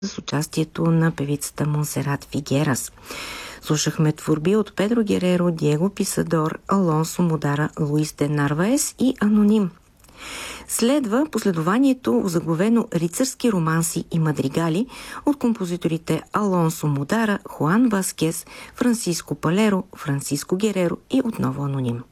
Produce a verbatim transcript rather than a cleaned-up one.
с участието на певицата Монсерат Фигерас. Слушахме творби от Педро Гереро, Диего Писадор, Алонсо Модара, Луис де Нарваес и Аноним. Следва последованието, озаглавено рицарски романси и мадригали от композиторите Алонсо Модара, Хуан Васкес, Франсиско Палеро, Франсиско Гереро и отново Аноним.